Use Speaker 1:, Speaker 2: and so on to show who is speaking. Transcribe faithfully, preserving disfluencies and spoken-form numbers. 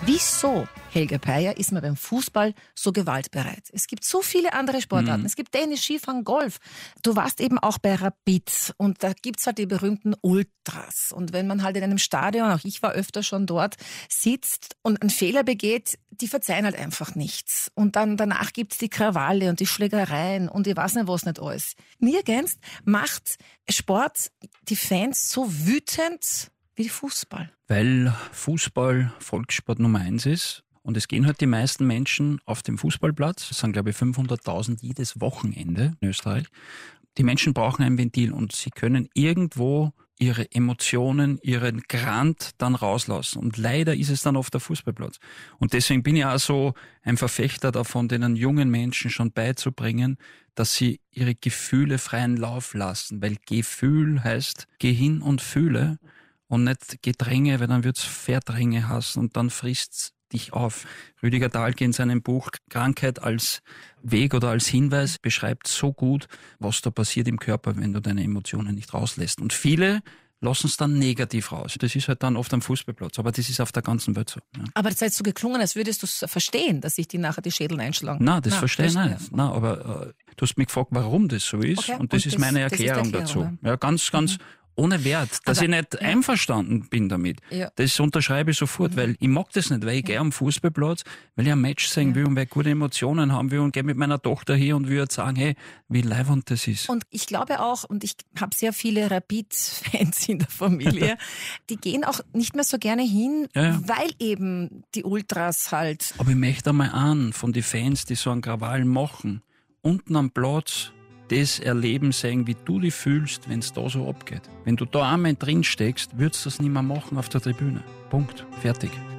Speaker 1: Wieso, Helga Peier, ist man beim Fußball so gewaltbereit? Es gibt so viele andere Sportarten. Mhm. Es gibt Tennis, Skifahren, Golf. Du warst eben auch bei Rapid und da gibt's halt die berühmten Ultras. Und wenn man halt in einem Stadion, auch ich war öfter schon dort, sitzt und einen Fehler begeht, die verzeihen halt einfach nichts. Und dann danach gibt's die Krawalle und die Schlägereien und ich weiß nicht was nicht alles. Nirgends macht Sport die Fans so wütend wie Fußball.
Speaker 2: Weil Fußball Volkssport Nummer eins ist. Und es gehen halt die meisten Menschen auf dem Fußballplatz. Es sind, glaube ich, fünfhunderttausend jedes Wochenende in Österreich. Die Menschen brauchen ein Ventil und sie können irgendwo ihre Emotionen, ihren Grant dann rauslassen. Und leider ist es dann oft der Fußballplatz. Und deswegen bin ich auch so ein Verfechter davon, den jungen Menschen schon beizubringen, dass sie ihre Gefühle freien Lauf lassen. Weil Gefühl heißt, geh hin und fühle und nicht Gedränge, weil dann wird's Verdränge hassen und dann frisst's dich auf. Rüdiger Dahlke in seinem Buch Krankheit als Weg oder als Hinweis beschreibt so gut, was da passiert im Körper, wenn du deine Emotionen nicht rauslässt. Und viele lassen es dann negativ raus. Das ist halt dann oft am Fußballplatz, aber das ist auf der ganzen Welt so. Ja.
Speaker 1: Aber das hat so geklungen, als würdest du es verstehen, dass sich die nachher die Schädel einschlagen.
Speaker 2: Nein, das Na, verstehe ich nicht. Nein, aber äh, du hast mich gefragt, warum das so ist. Okay. Und das und ist das, meine Erklärung, das ist Erklärung dazu. Ja, ganz, ganz mhm. ohne Wert, dass aber, ich nicht ja. einverstanden bin damit. Ja. Das unterschreibe ich sofort, mhm. weil ich mag das nicht, weil ich ja. gehe am Fußballplatz, weil ich ein Match sehen ja. will und weil ich gute Emotionen haben will und gehe mit meiner Tochter hier und will sagen, hey, wie leibend das ist.
Speaker 1: Und ich glaube auch, und ich habe sehr viele Rapid-Fans in der Familie, die gehen auch nicht mehr so gerne hin, ja, ja. weil eben die Ultras halt...
Speaker 2: Aber ich möchte einmal an von den Fans, die so einen Krawall machen, unten am Platz das erleben sehen, wie du dich fühlst, wenn es da so abgeht. Wenn du da einmal drin steckst, würdest du das nicht mehr machen auf der Tribüne. Punkt. Fertig.